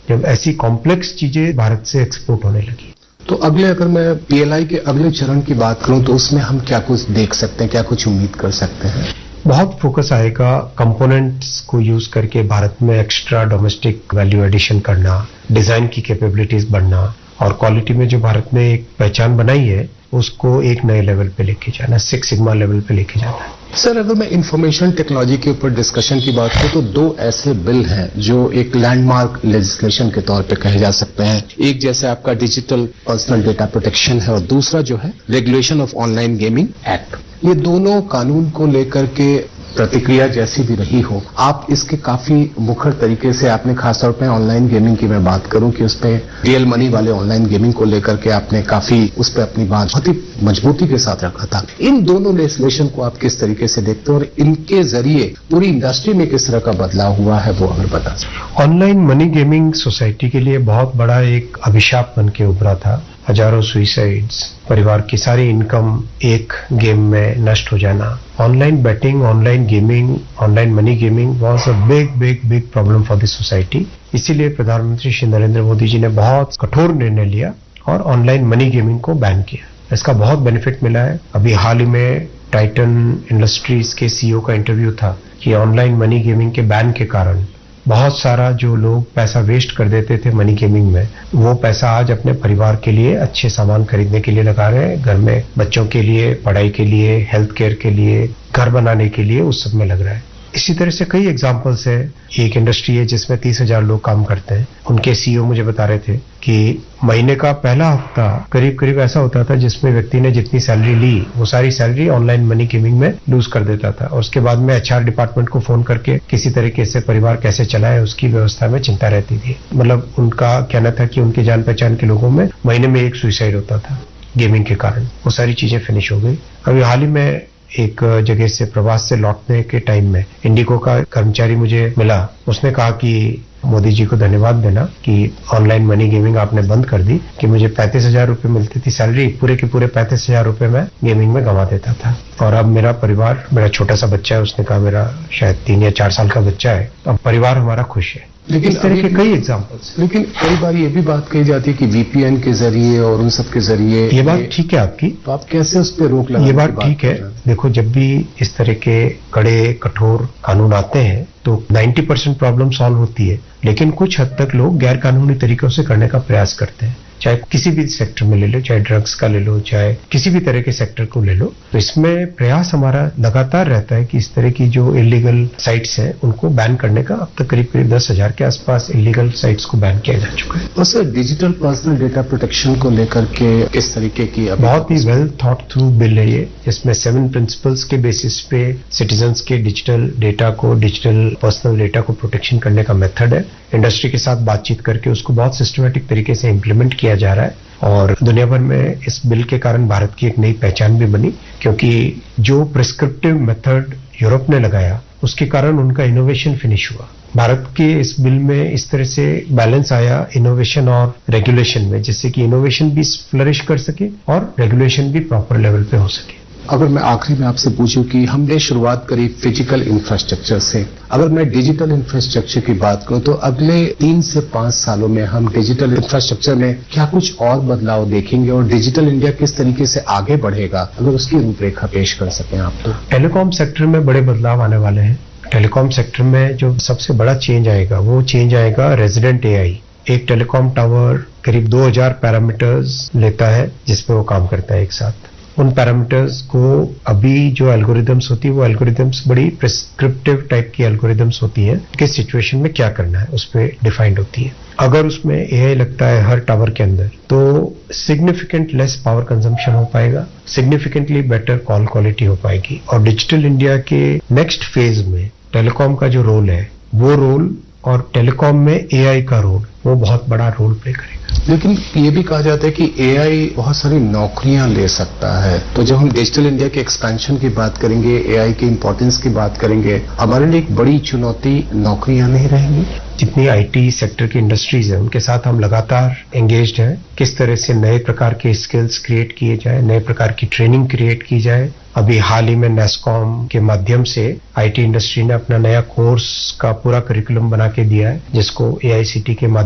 जब ऐसी कॉम्प्लेक्स चीजें भारत से एक्सपोर्ट होने लगी। तो अगर मैं पीएलआई के अगले चरण की बात करूं तो उसमें हम क्या कुछ देख सकते हैं, क्या कुछ उम्मीद कर सकते हैं? बहुत फोकस आएगा कंपोनेंट्स को यूज करके भारत में एक्स्ट्रा डोमेस्टिक वैल्यू एडिशन करना, डिजाइन की कैपेबिलिटीज बढ़ना और क्वालिटी में जो भारत ने एक पहचान बनाई है उसको एक नए लेवल पे लेके जाना, 6 सिग्मा लेवल पे लेके जाना है। सर, अगर मैं इंफॉर्मेशन टेक्नोलॉजी के ऊपर डिस्कशन की बात करूं तो 2 ऐसे बिल हैं जो एक लैंडमार्क लेजिस्लेशन के तौर पे कहे जा सकते हैं। एक जैसे आपका डिजिटल पर्सनल डेटा प्रोटेक्शन है और दूसरा जो है regulation of online gaming act. ये दोनों कानून को लेकर के प्रतिक्रिया जैसी भी रही हो, आप इसके काफी मुखर तरीके से आपने खासतौर पे ऑनलाइन गेमिंग की मैं बात करूं कि उस पे रियल मनी वाले ऑनलाइन गेमिंग को लेकर के आपने काफी उस पे अपनी बात बहुत ही मजबूती के साथ रखा था। इन दोनों लेजिस्लेशन को आप किस तरीके से देखते हो और इनके जरिए पूरी इंडस्ट्री में किस तरह का बदलाव हुआ है वो अगर बता सकें। ऑनलाइन मनी गेमिंग सोसाइटी के लिए बहुत बड़ा एक अभिशाप बन के उभरा था। हजारों सुइसाइड्स, परिवार की सारी इनकम एक गेम में नष्ट हो जाना। Online betting, online gaming, online money gaming was a big problem for the society. इसीलिए प्रधानमंत्री श्री नरेंद्र मोदी जी ने बहुत कठोर निर्णय लिया और ऑनलाइन मनी गेमिंग को बैन किया। इसका बहुत बेनिफिट मिला है। अभी हाल ही में टाइटन इंडस्ट्रीज के सीईओ का इंटरव्यू था कि ऑनलाइन मनी गेमिंग के बैन के कारण बहुत सारा जो लोग पैसा वेस्ट कर देते थे मनी गेमिंग में, वो पैसा आज अपने परिवार के लिए अच्छे सामान खरीदने के लिए लगा रहे हैं। घर में बच्चों के लिए, पढ़ाई के लिए, हेल्थ केयर के लिए, घर बनाने के लिए, उस सब में लग रहा है। इसी तरह से कई एग्जाम्पल्स है। एक इंडस्ट्री है जिसमें 30,000 लोग काम करते हैं। उनके सीईओ मुझे बता रहे थे कि महीने का पहला हफ्ता करीब ऐसा होता था जिसमें व्यक्ति ने जितनी सैलरी ली वो सारी सैलरी ऑनलाइन मनी गेमिंग में लूज कर देता था और उसके बाद में एचआर डिपार्टमेंट को फोन करके किसी तरीके से परिवार कैसे चलाए उसकी व्यवस्था में चिंता रहती थी। मतलब उनका कहना था कि उनके जान पहचान के लोगों में महीने में 1 सुसाइड होता था गेमिंग के कारण। वो सारी चीजें फिनिश हो गई। अभी हाल ही में एक जगह से प्रवास से लौटने के टाइम में इंडिगो का कर्मचारी मुझे मिला। उसने कहा कि मोदी जी को धन्यवाद देना कि ऑनलाइन मनी गेमिंग आपने बंद कर दी, कि मुझे 35,000 रुपये मिलती थी सैलरी, पूरे के पूरे 35,000 रुपये मैं गेमिंग में गंवा देता था और अब मेरा परिवार, मेरा छोटा सा बच्चा है, उसने कहा मेरा शायद 3 या 4 साल का बच्चा है, अब परिवार हमारा खुश है। लेकिन इस तरह के कई एग्जाम्पल्स। लेकिन कई बार ये भी बात कही जाती है कि वीपीएन के जरिए और उन सब के जरिए। ये बात ठीक है आपकी, तो आप कैसे उस पर रोक लगाने ये बात ठीक है। देखो, जब भी इस तरह के कड़े कठोर कानून आते हैं तो 90% प्रॉब्लम सॉल्व होती है, लेकिन कुछ हद तक लोग गैर कानूनी तरीकों से करने का प्रयास करते हैं। चाहे किसी भी सेक्टर में ले लो, चाहे ड्रग्स का ले लो, चाहे किसी भी तरह के सेक्टर को ले लो, तो इसमें प्रयास हमारा लगातार रहता है कि इस तरह की जो इलीगल साइट्स हैं उनको बैन करने का। अब तक करीब 10,000 के आसपास इलीगल साइट्स को बैन किया जा चुका है। और sir, digital personal data protection को लेकर के किस तरीके की बहुत ही वेल थॉट थ्रू बिल है ये, जिसमें 7 प्रिंसिपल्स के बेसिस पे सिटीजन्स के डिजिटल डेटा को, डिजिटल पर्सनल डेटा को प्रोटेक्शन करने का मेथड है। इंडस्ट्री के साथ बातचीत करके उसको बहुत सिस्टमेटिक तरीके से इम्प्लीमेंट किया जा रहा है और दुनिया भर में इस बिल के कारण भारत की एक नई पहचान भी बनी, क्योंकि जो प्रिस्क्रिप्टिव मेथड यूरोप ने लगाया उसके कारण उनका इनोवेशन फिनिश हुआ। भारत के इस बिल में इस तरह से बैलेंस आया इनोवेशन और रेगुलेशन में, जिससे कि इनोवेशन भी फ्लरिश कर सके और रेगुलेशन भी प्रॉपर लेवल पे हो सके। अगर मैं आखिरी में आपसे पूछूं कि हमने शुरुआत करी फिजिकल इंफ्रास्ट्रक्चर से, अगर मैं डिजिटल इंफ्रास्ट्रक्चर की बात करूं तो अगले 3 से 5 सालों में हम डिजिटल इंफ्रास्ट्रक्चर में क्या कुछ और बदलाव देखेंगे और डिजिटल इंडिया किस तरीके से आगे बढ़ेगा, अगर उसकी रूपरेखा पेश कर सकें आप तो। टेलीकॉम सेक्टर में बड़े बदलाव आने वाले हैं। टेलीकॉम सेक्टर में जो सबसे बड़ा चेंज आएगा वो चेंज आएगा रेजिडेंट एआई। एक टेलीकॉम टावर करीब 2000 पैरामीटर्स लेता है जिसपे वो काम करता है एक साथ। उन पैरामीटर्स को अभी जो एल्गोरिदम्स होती है वो एल्गोरिदम्स बड़ी प्रिस्क्रिप्टिव टाइप की एल्गोरिदम्स होती हैं, किस सिचुएशन में क्या करना है उस पर डिफाइंड होती है। अगर उसमें एआई लगता है हर टावर के अंदर तो सिग्निफिकेंट लेस पावर कंजम्पशन हो पाएगा, सिग्निफिकेंटली बेटर कॉल क्वालिटी हो पाएगी और डिजिटल इंडिया के नेक्स्ट फेज में टेलीकॉम का जो रोल है वो रोल और टेलीकॉम में एआई का रोल वो बहुत बड़ा रोल प्ले करेगा। लेकिन ये भी कहा जाता है कि एआई बहुत सारी नौकरियां ले सकता है, तो जब हम डिजिटल इंडिया के एक्सपेंशन की बात करेंगे, एआई की इंपॉर्टेंस की बात करेंगे, हमारे लिए एक बड़ी चुनौती नौकरियां नहीं रहेंगी। जितनी आईटी सेक्टर की इंडस्ट्रीज है उनके साथ हम लगातार एंगेज्ड हैं, किस तरह से नए प्रकार के स्किल्स क्रिएट किए जाए, नए प्रकार की ट्रेनिंग क्रिएट की जाए। अभी हाल ही में नेस्कॉम के माध्यम से आईटी इंडस्ट्री ने अपना नया कोर्स का पूरा करिकुलम बना के दिया है जिसको एआईसीटी के माध्यम